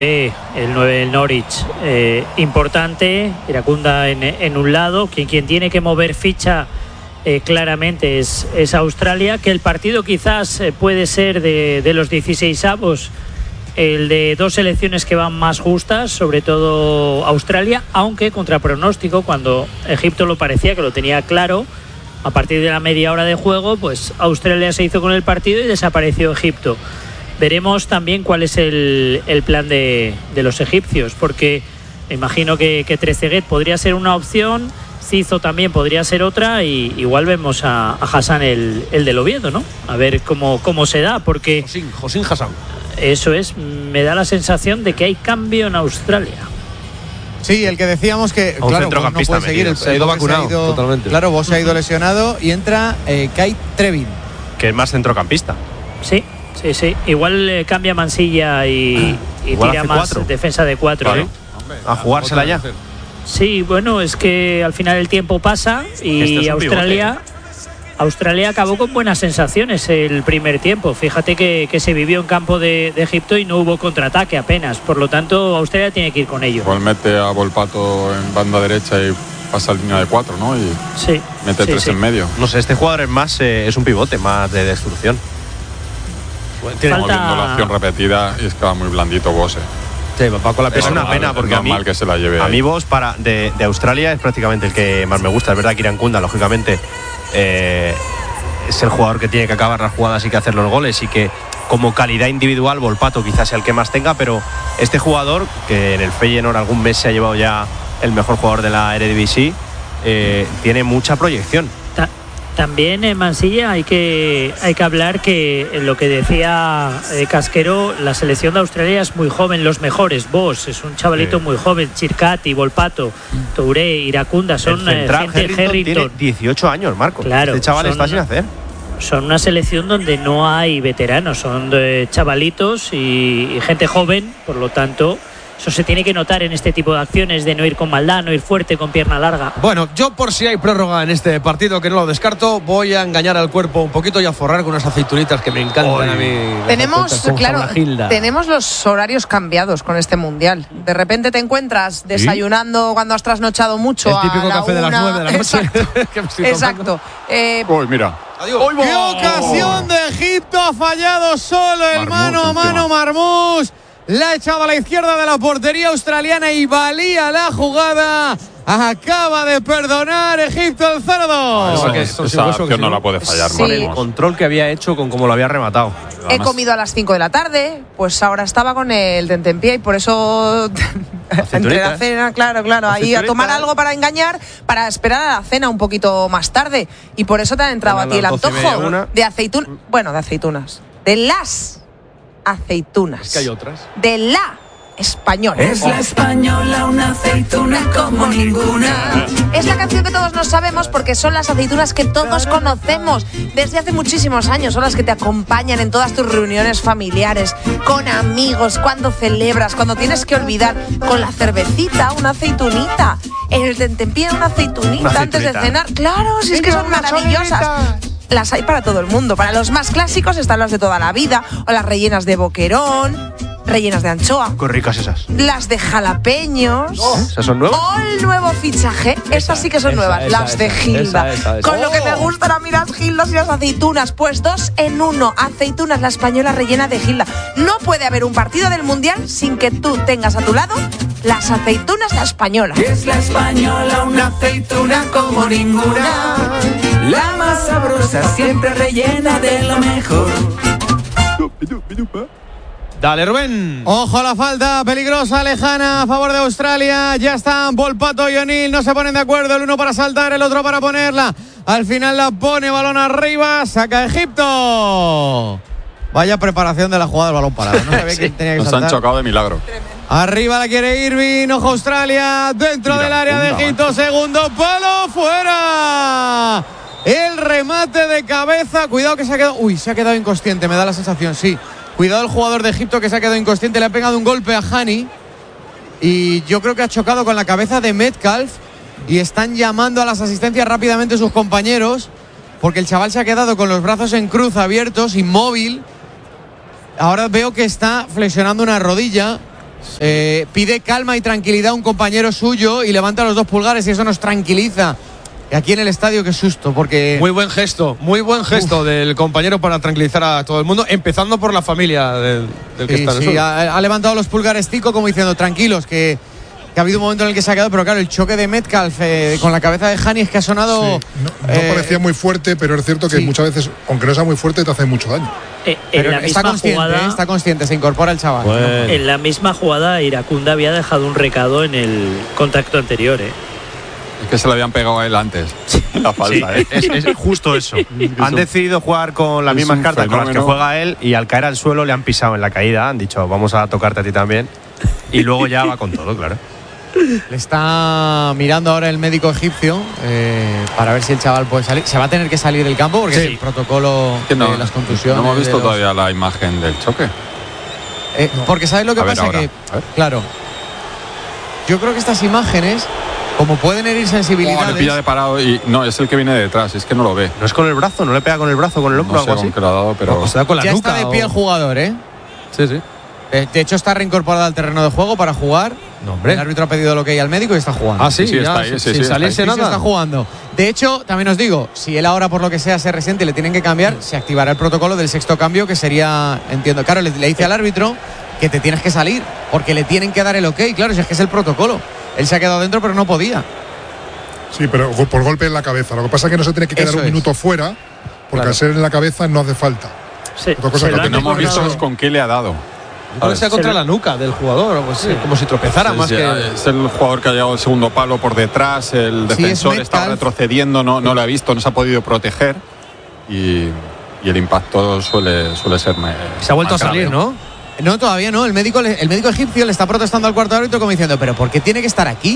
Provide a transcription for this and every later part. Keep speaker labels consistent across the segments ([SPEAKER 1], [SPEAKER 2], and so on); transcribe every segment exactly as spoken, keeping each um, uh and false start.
[SPEAKER 1] el nueve del Norwich, eh, importante, Iracunda en, en un lado, quien, quien tiene que mover ficha eh, claramente es, es Australia, que el partido quizás eh, puede ser de, de los dieciseisavos, el de dos selecciones que van más justas, sobre todo Australia, aunque contra pronóstico, cuando Egipto lo parecía que lo tenía claro, a partir de la media hora de juego, pues Australia se hizo con el partido y desapareció Egipto. Veremos también cuál es el, el plan de, de los egipcios, porque me imagino que, que Trezeguet podría ser una opción, Cizo también podría ser otra, y igual vemos a, a Hassan el, el del Oviedo, ¿no? A ver cómo, cómo se da, porque...
[SPEAKER 2] Josín, Josín Hassan.
[SPEAKER 1] Eso es, me da la sensación de que hay cambio en Australia.
[SPEAKER 3] Sí, el que decíamos que,
[SPEAKER 4] un
[SPEAKER 3] claro, Vos no puede seguir, el,
[SPEAKER 2] se ha ido vacunado,
[SPEAKER 3] se ha ido,
[SPEAKER 2] totalmente.
[SPEAKER 3] Claro, Vos se ha ido lesionado y entra eh, Kai Trevin.
[SPEAKER 4] Que es más centrocampista.
[SPEAKER 1] Sí. Sí, sí. Igual eh, cambia Mansilla y, y tira más cuatro. Defensa de cuatro. Claro.
[SPEAKER 4] ¿Eh? A jugársela ya.
[SPEAKER 1] Sí, bueno, es que al final el tiempo pasa y Australia Australia acabó con buenas sensaciones el primer tiempo. Fíjate que, que se vivió en campo de, de Egipto y no hubo contraataque apenas. Por lo tanto, Australia tiene que ir con ello.
[SPEAKER 5] Pues mete a Volpato en banda derecha y pasa a línea de cuatro, ¿no? Y
[SPEAKER 1] sí,
[SPEAKER 5] mete
[SPEAKER 1] sí,
[SPEAKER 5] tres
[SPEAKER 1] sí.
[SPEAKER 5] en medio.
[SPEAKER 4] No sé, este jugador es más, eh, es un pivote, más de destrucción.
[SPEAKER 5] Estamos viendo la acción repetida y es que va muy blandito Bose.
[SPEAKER 4] Sí, va con la es una pena porque a mí,
[SPEAKER 5] que se la lleve
[SPEAKER 4] a
[SPEAKER 5] ahí.
[SPEAKER 4] mí Bos para de, de Australia es prácticamente el que más me gusta. Es verdad que Iracunda, lógicamente, eh, es el jugador que tiene que acabar las jugadas y que hacer los goles, y que como calidad individual Volpato quizás sea el que más tenga, pero este jugador, que en el Feyenoord algún mes se ha llevado ya el mejor jugador de la Eredivisie, eh, tiene mucha proyección.
[SPEAKER 1] También en Mansilla hay que hay que hablar que en lo que decía eh, Casquero, la selección de Australia es muy joven, los mejores, Vos es un chavalito sí. muy joven, Chircati, Volpato, Touré, Iracunda, son eh, gente
[SPEAKER 4] Harrington,
[SPEAKER 1] Harrington.
[SPEAKER 4] Tiene dieciocho años, Marco.
[SPEAKER 1] Claro,
[SPEAKER 4] este chaval
[SPEAKER 1] son,
[SPEAKER 4] está sin hacer.
[SPEAKER 1] Son una selección donde no hay veteranos, son de chavalitos y, y gente joven, por lo tanto... Eso se tiene que notar en este tipo de acciones, de no ir con maldad, no ir fuerte, con pierna larga.
[SPEAKER 2] Bueno, yo por si hay prórroga en este partido, que no lo descarto, voy a engañar al cuerpo un poquito y a forrar con unas aceitunitas que me encantan Oy. a mí.
[SPEAKER 6] Tenemos, claro, tenemos los horarios cambiados con este Mundial. De repente te encuentras desayunando ¿Sí? cuando has trasnochado mucho.
[SPEAKER 2] El típico
[SPEAKER 6] a la
[SPEAKER 2] café
[SPEAKER 6] una.
[SPEAKER 2] de las nueve de la noche.
[SPEAKER 6] Exacto. Exacto. Eh,
[SPEAKER 5] Uy, mira.
[SPEAKER 3] Adiós. ¡Qué ocasión de Egipto! Ha fallado solo el Marmús, mano a mano Marmús. La ha echado a la izquierda de la portería australiana y valía la jugada. Acaba de perdonar Egipto el cero dos.
[SPEAKER 5] Ah, esa esa acción no la puede fallar.
[SPEAKER 6] Sí.
[SPEAKER 4] El control que había hecho con cómo lo había rematado.
[SPEAKER 6] He comido a las cinco de la tarde, pues ahora estaba con el tentempié y por eso entre la cena, claro, claro, ahí a tomar algo para engañar, para esperar a la cena un poquito más tarde. Y por eso te ha entrado a ti el antojo de aceitunas. Bueno, de aceitunas. De las aceitunas.
[SPEAKER 2] Es que hay otras.
[SPEAKER 6] De la española.
[SPEAKER 7] Es la española, una aceituna como ninguna.
[SPEAKER 6] Es la canción que todos nos sabemos porque son las aceitunas que todos conocemos desde hace muchísimos años. Son las que te acompañan en todas tus reuniones familiares, con amigos, cuando celebras, cuando tienes que olvidar, con la cervecita, una aceitunita. En el tentempié, una aceitunita, una antes de cenar. Claro, si es que son maravillosas. Las hay para todo el mundo. Para los más clásicos están las de toda la vida, o las rellenas de boquerón, rellenas de anchoa.
[SPEAKER 4] Qué ricas esas.
[SPEAKER 6] Las de jalapeños.
[SPEAKER 4] Oh, ¿esas son nuevas?
[SPEAKER 6] O el nuevo fichaje. Esas sí que son
[SPEAKER 2] esa,
[SPEAKER 6] nuevas.
[SPEAKER 2] esa,
[SPEAKER 6] las
[SPEAKER 2] esa,
[SPEAKER 6] de Gilda.
[SPEAKER 2] Esa, esa, esa.
[SPEAKER 6] Con oh. lo que me gustan a mí las Gildas y las aceitunas. Pues dos en uno. Aceitunas, la española rellena de Gilda. No puede haber un partido del Mundial sin que tú tengas a tu lado las aceitunas, la española.
[SPEAKER 7] Es la española, una aceituna como ninguna. La más sabrosa, siempre rellena de lo mejor.
[SPEAKER 2] Dale, Rubén.
[SPEAKER 3] Ojo a la falta, peligrosa, lejana, a favor de Australia. Ya están Volpato y O'Neill, no se ponen de acuerdo. El uno para saltar, el otro para ponerla. Al final la pone, balón arriba, saca Egipto. Vaya preparación de la jugada del balón parado. No sabía sí. quién tenía que
[SPEAKER 5] Nos
[SPEAKER 3] saltar.
[SPEAKER 5] han chocado de milagro.
[SPEAKER 3] Arriba la quiere Irving, ojo Australia, dentro Mira, del área de Egipto, man. segundo palo, fuera. El remate de cabeza, cuidado que se ha quedado, uy, se ha quedado inconsciente, me da la sensación, sí. Cuidado el jugador de Egipto que se ha quedado inconsciente, le ha pegado un golpe a Hani y yo creo que ha chocado con la cabeza de Metcalf y están llamando a las asistencias rápidamente sus compañeros porque el chaval se ha quedado con los brazos en cruz abiertos, inmóvil. Ahora veo que está flexionando una rodilla. Eh, pide calma y tranquilidad a un compañero suyo y levanta los dos pulgares y eso nos tranquiliza. Y aquí en el estadio, qué susto, porque...
[SPEAKER 2] Muy buen gesto, muy buen gesto Uf. del compañero para tranquilizar a todo el mundo, empezando por la familia del, del que
[SPEAKER 3] sí,
[SPEAKER 2] está en el
[SPEAKER 3] sí,
[SPEAKER 2] suelo.
[SPEAKER 3] Ha, ha levantado los pulgares Tico como diciendo, tranquilos, que, que ha habido un momento en el que se ha quedado, pero claro, el choque de Metcalf eh, con la cabeza de Hani es que ha sonado...
[SPEAKER 8] Sí, no no
[SPEAKER 3] eh,
[SPEAKER 8] parecía muy fuerte, pero es cierto que sí. muchas veces, aunque no sea muy fuerte, te hace mucho daño.
[SPEAKER 1] Eh,
[SPEAKER 3] pero
[SPEAKER 1] en la
[SPEAKER 3] está
[SPEAKER 1] misma
[SPEAKER 3] consciente,
[SPEAKER 1] jugada,
[SPEAKER 3] eh, está consciente, se incorpora el chaval.
[SPEAKER 2] Bueno.
[SPEAKER 1] En la misma jugada, Iracunda había dejado un recado en el contacto anterior, ¿eh?
[SPEAKER 5] Es que se lo habían pegado a él antes. La falta,
[SPEAKER 4] sí,
[SPEAKER 5] ¿eh?
[SPEAKER 4] es, es justo eso. Han decidido jugar con las
[SPEAKER 5] es
[SPEAKER 4] mismas cartas
[SPEAKER 5] fenómeno.
[SPEAKER 4] con las que juega él y al caer al suelo le han pisado en la caída. Han dicho, vamos a tocarte a ti también. Y luego ya va con todo, claro.
[SPEAKER 3] Le está mirando ahora el médico egipcio eh, para ver si el chaval puede salir. Se va a tener que salir del campo porque
[SPEAKER 2] Sí.
[SPEAKER 3] es el protocolo
[SPEAKER 5] Es que no,
[SPEAKER 3] de las contusiones.
[SPEAKER 5] no hemos visto
[SPEAKER 3] de los-
[SPEAKER 5] todavía la imagen del choque.
[SPEAKER 3] Eh, porque ¿sabes lo que
[SPEAKER 5] A ver
[SPEAKER 3] pasa?
[SPEAKER 5] ahora,
[SPEAKER 3] Que,
[SPEAKER 5] a ver.
[SPEAKER 3] claro, yo creo que estas imágenes, como pueden herir
[SPEAKER 5] Oh,
[SPEAKER 3] sensibilidades...
[SPEAKER 5] le pilla de parado y no, es el que viene detrás, es que no lo ve.
[SPEAKER 4] No es con el brazo, no le pega con el brazo, con el hombro
[SPEAKER 5] No
[SPEAKER 4] o
[SPEAKER 5] sé
[SPEAKER 4] algo
[SPEAKER 5] con
[SPEAKER 4] así.
[SPEAKER 5] qué lo ha dado, pero
[SPEAKER 2] O sea, con la
[SPEAKER 3] ya
[SPEAKER 2] nuca.
[SPEAKER 3] está de pie
[SPEAKER 2] o-
[SPEAKER 3] el jugador, ¿eh?
[SPEAKER 2] Sí, sí.
[SPEAKER 3] De de hecho, está reincorporado al terreno de juego para jugar.
[SPEAKER 2] No, hombre.
[SPEAKER 3] El árbitro ha pedido lo que hay al médico y está jugando.
[SPEAKER 2] Ah, sí,
[SPEAKER 5] Sí, sí,
[SPEAKER 2] ya,
[SPEAKER 5] está ahí,
[SPEAKER 2] sin-
[SPEAKER 5] sí,
[SPEAKER 2] sin
[SPEAKER 5] sí, está
[SPEAKER 2] salirse
[SPEAKER 3] Sí, sí,
[SPEAKER 2] nada.
[SPEAKER 3] está jugando. De hecho, también os digo, si él ahora por lo que sea se resiente y le tienen que cambiar, se activará el protocolo del sexto cambio, que sería, entiendo, claro, le, le dice al árbitro que te tienes que salir, porque le tienen que dar el ok, claro, si es que es el protocolo. Él se ha quedado dentro, pero no podía.
[SPEAKER 8] Sí, pero go- por golpe en la cabeza. Lo que pasa es que no se tiene que quedar
[SPEAKER 3] Eso
[SPEAKER 8] un
[SPEAKER 3] es.
[SPEAKER 8] minuto fuera, porque
[SPEAKER 3] Claro.
[SPEAKER 8] al ser en la cabeza no hace falta.
[SPEAKER 1] Se,
[SPEAKER 8] Otra cosa
[SPEAKER 1] se
[SPEAKER 8] que
[SPEAKER 1] lo
[SPEAKER 5] Lo que
[SPEAKER 1] han
[SPEAKER 5] no hemos visto
[SPEAKER 1] recordado-
[SPEAKER 5] es con qué le ha dado.
[SPEAKER 2] Yo creo que sea contra
[SPEAKER 1] Se lo-
[SPEAKER 2] la nuca del jugador o algo así, como si tropezara
[SPEAKER 5] Sí,
[SPEAKER 2] más
[SPEAKER 5] sí,
[SPEAKER 2] que...
[SPEAKER 5] Es el jugador que ha llegado al segundo palo por detrás, el
[SPEAKER 3] Sí, es
[SPEAKER 5] defensor
[SPEAKER 3] Metcalf.
[SPEAKER 5] está retrocediendo, no, no lo ha visto, no se ha podido proteger y, y el impacto suele, suele ser más,
[SPEAKER 2] Se ha vuelto a
[SPEAKER 5] más grave,
[SPEAKER 2] salir, ¿no?
[SPEAKER 3] No, todavía no. El médico, le- el médico egipcio le está protestando al cuarto árbitro como diciendo, ¿pero por qué tiene que estar aquí?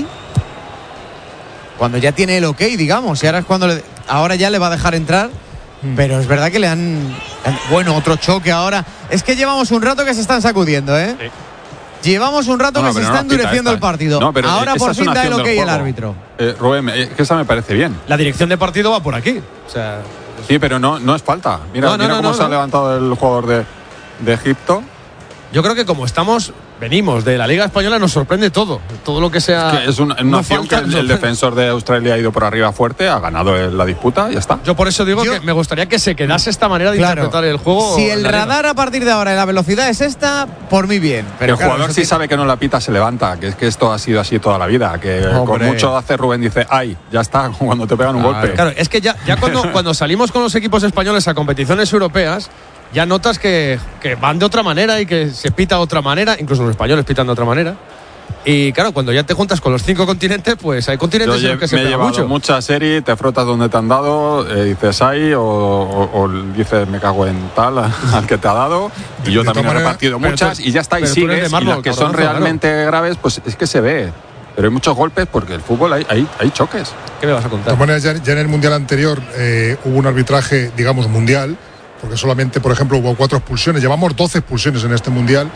[SPEAKER 3] Cuando ya tiene el ok, digamos. Y ahora es cuando le- ahora ya le va a dejar entrar. Pero es verdad que le han, han- Bueno, otro choque ahora. Es que llevamos un rato que se están sacudiendo, ¿eh?
[SPEAKER 4] Sí.
[SPEAKER 3] Llevamos un rato
[SPEAKER 5] No, no,
[SPEAKER 3] que se
[SPEAKER 5] pero
[SPEAKER 3] está
[SPEAKER 5] no nos quita
[SPEAKER 3] endureciendo
[SPEAKER 5] esta,
[SPEAKER 3] el partido.
[SPEAKER 5] No, pero
[SPEAKER 3] ahora
[SPEAKER 5] esa
[SPEAKER 3] por
[SPEAKER 5] es
[SPEAKER 3] fin
[SPEAKER 5] una
[SPEAKER 3] da el
[SPEAKER 5] acción
[SPEAKER 3] ok
[SPEAKER 5] del
[SPEAKER 3] el
[SPEAKER 5] juego.
[SPEAKER 3] árbitro.
[SPEAKER 5] Eh, Rubén, eh, que esa me parece bien.
[SPEAKER 2] La dirección de partido va por aquí. O sea,
[SPEAKER 5] Sí, pero no, no es falta. Mira,
[SPEAKER 2] No, no,
[SPEAKER 5] mira
[SPEAKER 2] no,
[SPEAKER 5] cómo
[SPEAKER 2] no,
[SPEAKER 5] se ha
[SPEAKER 2] no.
[SPEAKER 5] levantado el jugador de, de Egipto.
[SPEAKER 2] yo creo que como estamos, venimos de la Liga Española, nos sorprende todo. Todo lo que sea...
[SPEAKER 5] Que es una, una
[SPEAKER 2] no
[SPEAKER 5] acción que
[SPEAKER 2] falta,
[SPEAKER 5] el, el
[SPEAKER 2] sorprende.
[SPEAKER 5] defensor de Australia ha ido por arriba fuerte, ha ganado el- la disputa y ya está.
[SPEAKER 2] Yo por eso digo
[SPEAKER 3] Yo-
[SPEAKER 2] que me gustaría que se quedase esta manera de
[SPEAKER 3] Claro.
[SPEAKER 2] interpretar el juego.
[SPEAKER 3] Si
[SPEAKER 2] en
[SPEAKER 3] el
[SPEAKER 2] la Liga.
[SPEAKER 3] radar a partir de ahora, la velocidad es esta, por mí bien. Pero
[SPEAKER 5] el
[SPEAKER 3] claro,
[SPEAKER 5] jugador
[SPEAKER 3] eso
[SPEAKER 5] sí
[SPEAKER 3] tiene-
[SPEAKER 5] sabe que no la pita, se levanta, que es que esto ha sido así toda la vida, que con
[SPEAKER 3] Hombre.
[SPEAKER 5] mucho hace Rubén dice, ay, ya está, cuando te pegan un
[SPEAKER 3] Claro.
[SPEAKER 5] golpe.
[SPEAKER 2] Claro, es que ya, ya cuando, cuando salimos con los equipos españoles a competiciones europeas, ya notas que, que van de otra manera y que se pita de otra manera, incluso los españoles pitan de otra manera. Y claro, cuando ya te juntas con los cinco continentes, pues hay
[SPEAKER 5] Yo
[SPEAKER 2] continentes en
[SPEAKER 5] lle-
[SPEAKER 2] los que se
[SPEAKER 5] me he
[SPEAKER 2] pega
[SPEAKER 5] llevado
[SPEAKER 2] mucho.
[SPEAKER 5] muchas series, te frotas donde te han dado, eh, dices ay, o, o- o dices me cago en tal al que te ha dado. Y yo
[SPEAKER 8] De
[SPEAKER 5] también he
[SPEAKER 8] todas maneras,
[SPEAKER 5] repartido
[SPEAKER 2] pero
[SPEAKER 5] muchas
[SPEAKER 2] tú-
[SPEAKER 5] y ya está, y
[SPEAKER 2] pero tú eres de
[SPEAKER 5] sigues. Y
[SPEAKER 2] mármol,
[SPEAKER 5] las que son
[SPEAKER 2] cabronazo, claro.
[SPEAKER 5] realmente graves, pues es que se ve. Pero hay muchos golpes porque el fútbol hay, hay, hay choques.
[SPEAKER 2] ¿Qué me vas a
[SPEAKER 8] De
[SPEAKER 2] contar?
[SPEAKER 8] todas maneras, ya, ya en el Mundial anterior eh, hubo un arbitraje, digamos, mundial, porque solamente, por ejemplo, hubo cuatro expulsiones. Llevamos doce expulsiones en este Mundial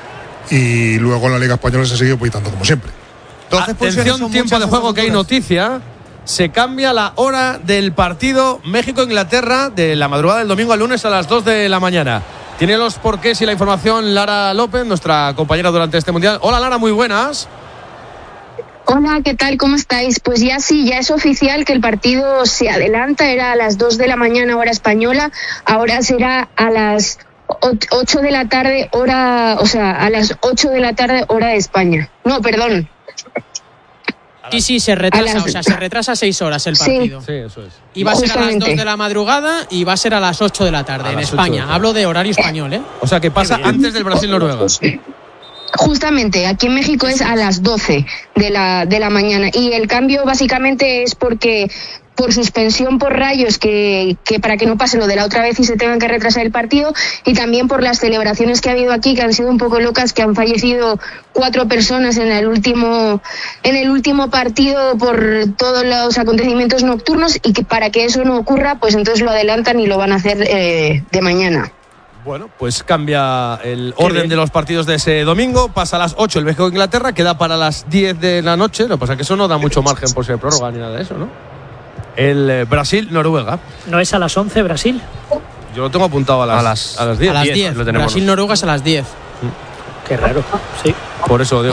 [SPEAKER 8] y luego en la Liga Española se sigue pitando como siempre.
[SPEAKER 3] doce expulsiones
[SPEAKER 2] Atención,
[SPEAKER 3] son
[SPEAKER 2] tiempo
[SPEAKER 3] muchas
[SPEAKER 2] de
[SPEAKER 3] a
[SPEAKER 2] juego
[SPEAKER 3] estas
[SPEAKER 2] que hay
[SPEAKER 3] alturas.
[SPEAKER 2] noticia. Se cambia la hora del partido México-Inglaterra de la madrugada del domingo al lunes a las dos de la mañana. Tiene los porqués y la información Lara López, nuestra compañera durante este Mundial. Hola Lara, muy buenas.
[SPEAKER 9] Hola, ¿qué tal? ¿Cómo estáis? Pues ya sí, ya es oficial que el partido se adelanta, era a las dos de la mañana hora española, ahora será a las ocho de la tarde hora, o sea, a las ocho de la tarde hora de España. No, perdón.
[SPEAKER 10] Sí, sí, se retrasa,
[SPEAKER 9] las-
[SPEAKER 10] o sea, se retrasa seis horas el
[SPEAKER 9] Sí.
[SPEAKER 10] partido.
[SPEAKER 2] Sí, eso es.
[SPEAKER 10] Y va a ser a las
[SPEAKER 9] Justamente.
[SPEAKER 10] dos de la madrugada y va a ser a las ocho de la tarde
[SPEAKER 2] A
[SPEAKER 10] en
[SPEAKER 2] las ocho de la
[SPEAKER 10] España.
[SPEAKER 2] tarde.
[SPEAKER 10] Hablo de horario español, ¿eh?
[SPEAKER 2] O sea, que pasa antes del Brasil-Noruega.
[SPEAKER 9] Justamente, aquí en México es a las doce de la, de la mañana y el cambio básicamente es porque por suspensión por rayos, que, que para que no pase lo de la otra vez y se tengan que retrasar el partido, y también por las celebraciones que ha habido aquí, que han sido un poco locas, que han fallecido cuatro personas en el último, en el último partido por todos los acontecimientos nocturnos, y que para que eso no ocurra, pues entonces lo adelantan y lo van a hacer eh, de mañana.
[SPEAKER 2] Bueno, pues cambia el orden de los partidos de ese domingo. Pasa a las ocho el México-Inglaterra, queda para las diez de la noche. Lo que pasa es que eso no da mucho margen por ser prórroga ni nada de eso, ¿no? El eh, Brasil-Noruega.
[SPEAKER 1] ¿No es a las once Brasil?
[SPEAKER 2] Yo lo tengo apuntado a las,
[SPEAKER 4] A las-
[SPEAKER 2] a las diez.
[SPEAKER 10] A las
[SPEAKER 4] diez,
[SPEAKER 10] diez.
[SPEAKER 4] lo tenemos.
[SPEAKER 10] Brasil-Noruega es a las diez.
[SPEAKER 1] Qué raro, sí.
[SPEAKER 2] Por eso